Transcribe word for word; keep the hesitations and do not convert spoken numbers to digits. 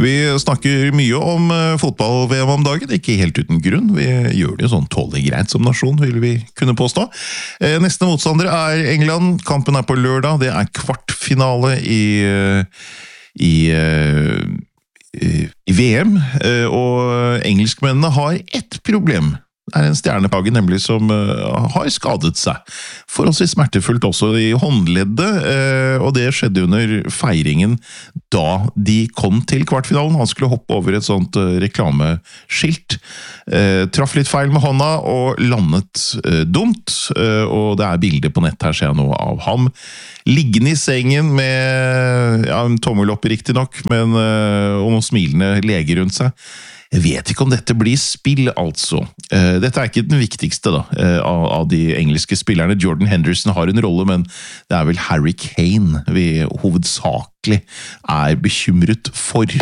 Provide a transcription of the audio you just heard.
Vi snakker mye om fotball-V M om dagen, ikke helt uten grunn. Vi gjør det jo sånn tålelig greit som nasjon, vil vi kunne påstå. Neste motstander er England. Kampen er på lørdag. Det er kvartfinale i, i, i V M. Og engelskmennene har ett problem. Det er en stjernepage nemlig som uh, har skadet seg. Forholdsvis smertefullt også i håndleddet, uh, og det skjedde under feiringen da de kom til kvartfinalen. Han skulle hoppe over et sånt uh, reklameskilt. Uh, traff litt feil med hånda og landet uh, dumt, uh, og det er bilder på nett her, ser jeg nå, av ham. Liggende i sengen med ja, en tommel opp riktig nok, men, uh, og noen smilende leger rundt seg. Jeg vet ikke om dette blir spill, altså. Dette er ikke den viktigste da, av de engelske spillerne. Jordan Henderson har en rolle, men det er vel Harry Kane vi hovedsakelig er bekymret for.